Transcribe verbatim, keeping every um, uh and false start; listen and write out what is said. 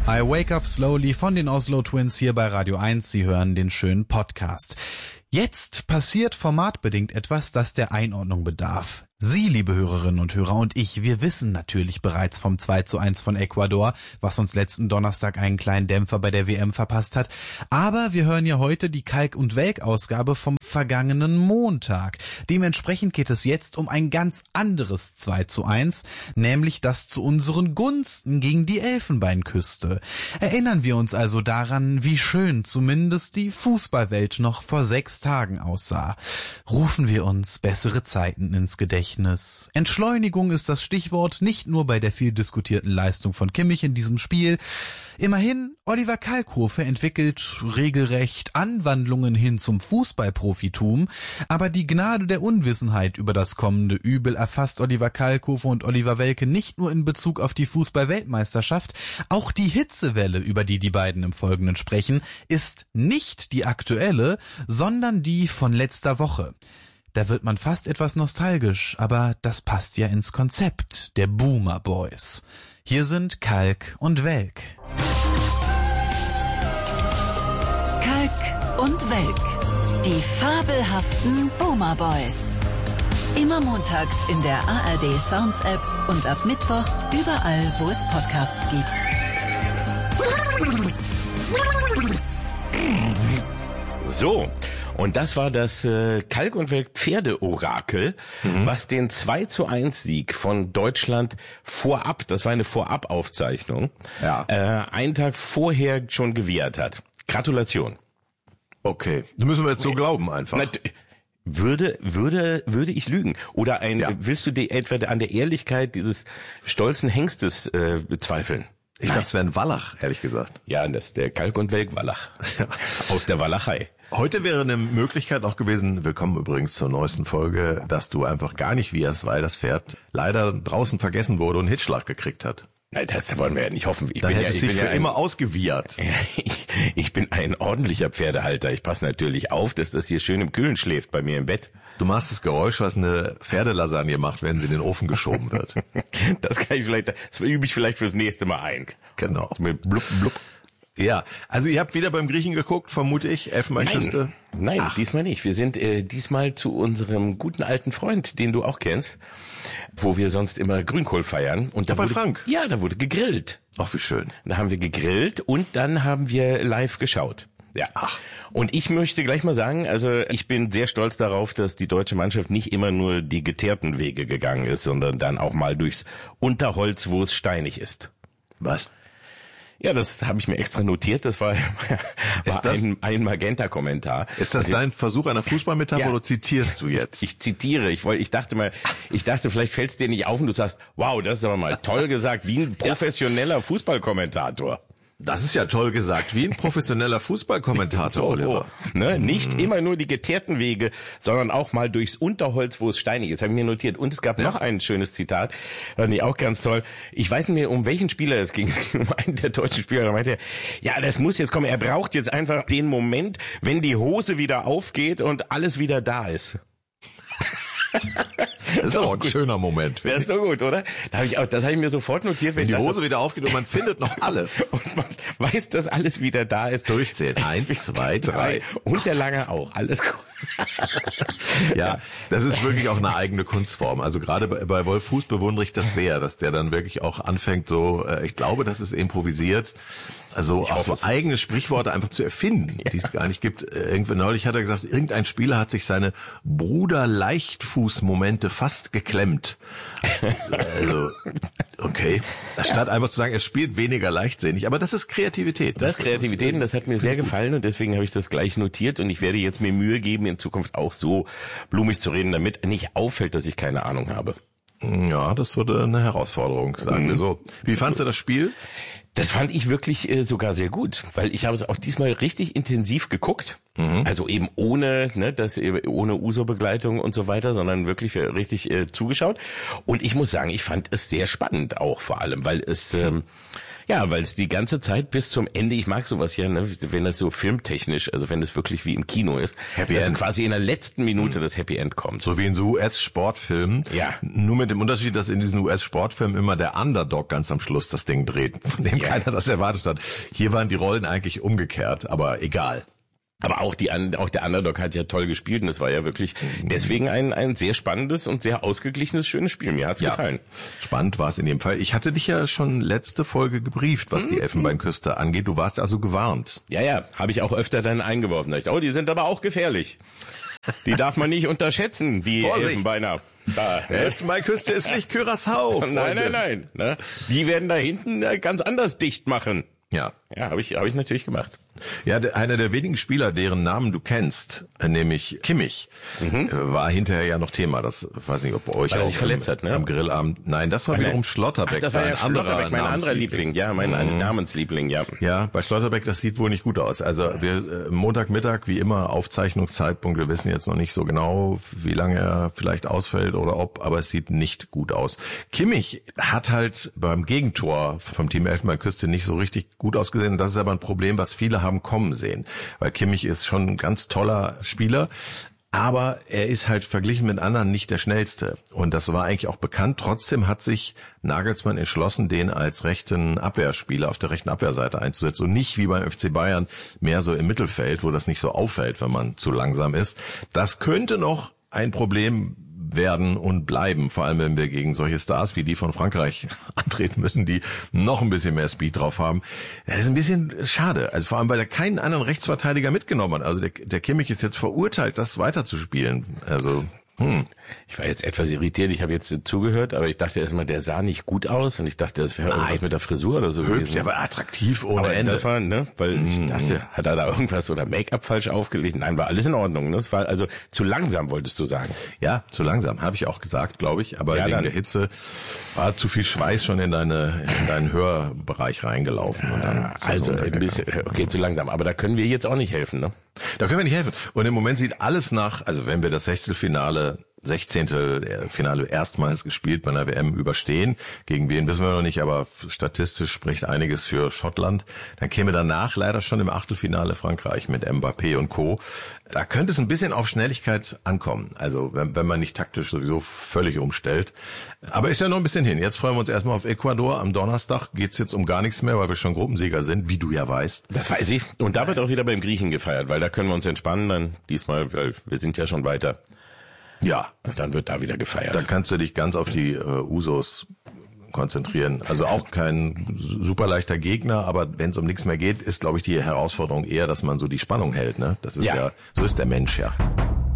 I Wake Up Slowly von den Oslo Twins hier bei Radio eins. Sie hören den schönen Podcast. Jetzt passiert formatbedingt etwas, das der Einordnung bedarf. Sie, liebe Hörerinnen und Hörer, und ich, wir wissen natürlich bereits vom zwei zu eins von Ecuador, was uns letzten Donnerstag einen kleinen Dämpfer bei der W M verpasst hat. Aber wir hören ja heute die Kalk- und Welk-Ausgabe vom vergangenen Montag. Dementsprechend geht es jetzt um ein ganz anderes zwei zu eins, nämlich das zu unseren Gunsten gegen die Elfenbeinküste. Erinnern wir uns also daran, wie schön zumindest die Fußballwelt noch vor sechs Tagen aussah. Rufen wir uns bessere Zeiten ins Gedächtnis. Entschleunigung ist das Stichwort, nicht nur bei der viel diskutierten Leistung von Kimmich in diesem Spiel. Immerhin, Oliver Kalkofe entwickelt regelrecht Anwandlungen hin zum Fußballprofitum, aber die Gnade der Unwissenheit über das kommende Übel erfasst Oliver Kalkofe und Oliver Welke nicht nur in Bezug auf die Fußball-Weltmeisterschaft, auch die Hitzewelle, über die die beiden im Folgenden sprechen, ist nicht die aktuelle, sondern die von letzter Woche. Da wird man fast etwas nostalgisch, aber das passt ja ins Konzept der Boomer Boys. Hier sind Kalk und Welk. Kalk und Welk, die fabelhaften Boomer Boys. Immer montags in der A R D Sounds App und ab Mittwoch überall, wo es Podcasts gibt. So, und das war das äh, Kalk- und Welk-Pferde-Orakel, mhm. was den zwei zu eins Sieg von Deutschland vorab, das war eine Vorab-Aufzeichnung, ja. äh, einen Tag vorher schon gewährt hat. Gratulation. Okay, das müssen wir jetzt so glauben einfach. Na, Würde, würde, würde ich lügen? Oder ein, ja. willst du die, etwa an der Ehrlichkeit dieses stolzen Hengstes äh, bezweifeln? Ich dachte, es wäre ein Wallach, ehrlich gesagt. Ja, das ist der Kalk- und Welk-Wallach. Ja. Aus der Walachei. Heute wäre eine Möglichkeit auch gewesen, willkommen übrigens zur neuesten Folge, dass du einfach gar nicht wieherst, weil das Pferd leider draußen vergessen wurde und einen Hitzschlag gekriegt hat. Nein, das wollen wir ja nicht hoffen. Ich Dann bin hätte ja, es ich sich bin für ja ein, immer ausgewiehert. Ich, ich bin ein ordentlicher Pferdehalter. Ich passe natürlich auf, dass das hier schön im Kühlen schläft bei mir im Bett. Du machst das Geräusch, was eine Pferdelasagne macht, wenn sie in den Ofen geschoben wird. Das kann ich vielleicht, das übe ich vielleicht fürs nächste Mal ein. Genau. Mit blub, blub. Ja, also ihr habt wieder beim Griechen geguckt, vermute ich, Elfenbeinküste. Nein, nein, Ach. diesmal nicht. Wir sind äh, diesmal zu unserem guten alten Freund, den du auch kennst, wo wir sonst immer Grünkohl feiern. Und da ja, bei wurde, Frank? Ja, da wurde gegrillt. Ach, wie schön. Da haben wir gegrillt und dann haben wir live geschaut. Ja. Ach. Und ich möchte gleich mal sagen, also ich bin sehr stolz darauf, dass die deutsche Mannschaft nicht immer nur die geteerten Wege gegangen ist, sondern dann auch mal durchs Unterholz, wo es steinig ist. Was? Ja, das habe ich mir extra notiert. Das war, war das, ein, ein Magenta-Kommentar. Ist das dein Versuch einer Fußballmetapher Ja. oder zitierst du jetzt? Ich, ich zitiere. Ich wollte, ich dachte mal, ich dachte, vielleicht fällt es dir nicht auf und du sagst, wow, das ist aber mal toll gesagt, wie ein professioneller Fußballkommentator. Das ist ja toll gesagt, wie ein professioneller Fußballkommentator, So, Oliver. Ne? Nicht mhm. immer nur die geteerten Wege, sondern auch mal durchs Unterholz, wo es steinig ist. Habe ich mir notiert. Und es gab ja. noch ein schönes Zitat, fand ich auch ganz toll. Ich weiß nicht mehr, um welchen Spieler es ging. Es ging um einen der deutschen Spieler. Da meinte er, ja, das muss jetzt kommen. Er braucht jetzt einfach den Moment, wenn die Hose wieder aufgeht und alles wieder da ist. Das ist auch ein gut. schöner Moment. Das ist doch gut, oder? Da hab ich auch, das habe ich mir sofort notiert. Wenn, wenn die das, Hose wieder aufgeht und man findet noch alles. Und man weiß, dass alles wieder da ist. Durchzählen. Eins, zwei, drei. Und der Lange auch. Alles gut. Ja, das ist wirklich auch eine eigene Kunstform. Also gerade bei, bei Wolf Fuß bewundere ich das sehr, dass der dann wirklich auch anfängt so, äh, ich glaube, das ist improvisiert. Also auch so eigene Sprichworte einfach zu erfinden, ja. die es gar nicht gibt. Irgendwie neulich hat er gesagt, irgendein Spieler hat sich seine Bruder-Leichtfuß-Momente fast geklemmt. Also, okay. Statt einfach zu sagen, er spielt weniger leichtsinnig. Aber das ist Kreativität. Das, das ist Kreativität und das hat mir sehr gefallen und deswegen habe ich das gleich notiert und ich werde jetzt mir Mühe geben, in Zukunft auch so blumig zu reden, damit nicht auffällt, dass ich keine Ahnung habe. Ja, das wurde eine Herausforderung, sagen mhm. wir so. Wie fandst du das Spiel? Das fand ich wirklich äh, sogar sehr gut, weil ich habe es auch diesmal richtig intensiv geguckt. Mhm. Also eben ohne, ne, das ohne U S O-Begleitung und so weiter, sondern wirklich richtig äh, zugeschaut. Und ich muss sagen, ich fand es sehr spannend auch vor allem, weil es ähm, ja, weil es die ganze Zeit bis zum Ende, ich mag sowas hier, ne, wenn das so filmtechnisch, also wenn das wirklich wie im Kino ist, Happy also End. quasi in der letzten Minute mhm. das Happy End kommt. So wie in so U S-Sportfilmen. Ja. Nur mit dem Unterschied, dass in diesen U S-Sportfilmen immer der Underdog ganz am Schluss das Ding dreht, von dem ja. keiner das erwartet hat. Hier waren die Rollen eigentlich umgekehrt, aber egal. Aber auch die auch der Underdog hat ja toll gespielt und es war ja wirklich deswegen ein ein sehr spannendes und sehr ausgeglichenes, schönes Spiel. Mir hat's ja. gefallen. Spannend war es in dem Fall. Ich hatte dich ja schon letzte Folge gebrieft, was mhm. die Elfenbeinküste angeht. Du warst also gewarnt. Ja, ja, habe ich auch öfter dann eingeworfen. Da ich, oh, die sind aber auch gefährlich. Die darf man nicht unterschätzen, die Vorsicht. Elfenbeiner. Da, ne? Elfenbeinküste ist nicht Curaçao. Nein, nein, nein. Ne? Die werden da hinten ganz anders dicht machen. Ja. Ja, habe ich, hab ich natürlich gemacht. Ja, der, einer der wenigen Spieler, deren Namen du kennst, nämlich Kimmich, mhm. war hinterher ja noch Thema. Das weiß nicht, ob bei euch Weil auch sich verletzt hat, ne? am Grillabend. Nein, das war Weil wiederum Schlotterbeck. Ach, das war ja Schlotterbeck, mein anderer Liebling, ja, mein mhm. Namensliebling, ja. Ja, bei Schlotterbeck, das sieht wohl nicht gut aus. Also wir äh, Montagmittag, wie immer, Aufzeichnungszeitpunkt. Wir wissen jetzt noch nicht so genau, wie lange er vielleicht ausfällt oder ob, aber es sieht nicht gut aus. Kimmich hat halt beim Gegentor vom Team Elfenbeinküste nicht so richtig gut ausgesehen. Das ist aber ein Problem, was viele haben kommen sehen. Weil Kimmich ist schon ein ganz toller Spieler, aber er ist halt verglichen mit anderen nicht der schnellste. Und das war eigentlich auch bekannt. Trotzdem hat sich Nagelsmann entschlossen, den als rechten Abwehrspieler auf der rechten Abwehrseite einzusetzen und nicht wie beim F C Bayern mehr so im Mittelfeld, wo das nicht so auffällt, wenn man zu langsam ist. Das könnte noch ein Problem werden und bleiben, vor allem wenn wir gegen solche Stars wie die von Frankreich antreten müssen, die noch ein bisschen mehr Speed drauf haben. Das ist ein bisschen schade, also vor allem, weil er keinen anderen Rechtsverteidiger mitgenommen hat. Also der, der Kimmich ist jetzt verurteilt, das weiterzuspielen. Also Hm. Ich war jetzt etwas irritiert, ich habe jetzt zugehört, aber ich dachte erstmal, der sah nicht gut aus und ich dachte, das wäre irgendwas mit der Frisur oder so hübsch, gewesen. Der war attraktiv ohne aber Ende. Das war, ne, weil mhm. ich dachte, hat er da irgendwas oder Make-up falsch aufgelegt? Nein, war alles in Ordnung. Ne? Es war also zu langsam, wolltest du sagen. Ja, zu langsam, habe ich auch gesagt, glaube ich, aber ja, wegen dann. der Hitze war zu viel Schweiß schon in deine in deinen Hörbereich reingelaufen. Und dann also ein bisschen, okay, zu langsam, aber da können wir jetzt auch nicht helfen, ne? Da können wir nicht helfen. Und im Moment sieht alles nach, also wenn wir das Sechzehntelfinale sechzehnte Finale erstmals gespielt bei einer W M überstehen. Gegen wen wissen wir noch nicht, aber statistisch spricht einiges für Schottland. Dann käme danach leider schon im Achtelfinale Frankreich mit Mbappé und Co. Da könnte es ein bisschen auf Schnelligkeit ankommen. Also wenn, wenn man nicht taktisch sowieso völlig umstellt. Aber ist ja noch ein bisschen hin. Jetzt freuen wir uns erstmal auf Ecuador. Am Donnerstag geht's jetzt um gar nichts mehr, weil wir schon Gruppensieger sind, wie du ja weißt. Das weiß ich. Und da wird auch wieder beim Griechen gefeiert, weil da können wir uns entspannen dann diesmal, weil wir sind ja schon weiter. Ja. Und dann wird da wieder gefeiert. Da kannst du dich ganz auf die äh, Usos konzentrieren. Also auch kein super leichter Gegner, aber wenn es um nichts mehr geht, ist, glaube ich, die Herausforderung eher, dass man so die Spannung hält. Ne? Das ist ja, ja so ist der Mensch, ja.